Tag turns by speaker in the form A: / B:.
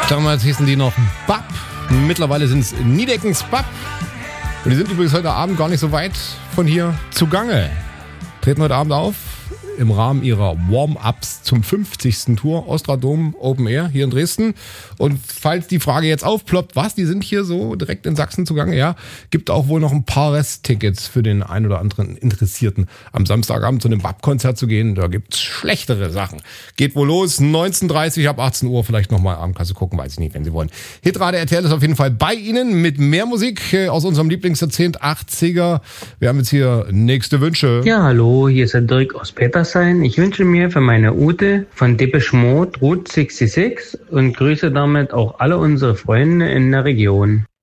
A: Damals hießen die noch BAP. Mittlerweile sind es Niedeckens BAP. Und die sind übrigens heute Abend gar nicht so weit von hier zugange. Treten heute Abend auf im Rahmen ihrer Warm-Ups zum 50. Tour Ostradom Open Air hier in Dresden. Und falls die Frage jetzt aufploppt, was, die sind hier so direkt in Sachsen zugange, ja, gibt auch wohl noch ein paar Resttickets für den ein oder anderen Interessierten, am Samstagabend zu einem BAP-Konzert zu gehen. Da gibt's schlechtere Sachen. Geht wohl los, 19:30 ab 18 Uhr, vielleicht nochmal Abendkasse gucken, weiß ich nicht, wenn Sie wollen. Hitradio RTL ist auf jeden Fall bei Ihnen mit mehr Musik aus unserem Lieblingsjahrzehnt 80er. Wir haben jetzt hier nächste Wünsche.
B: Ja, hallo, hier ist der Dirk aus Petersheim. Ich wünsche mir für meine Ute von Depeche Mode Route 66 und grüße damit auch alle unsere Freunde in der Region.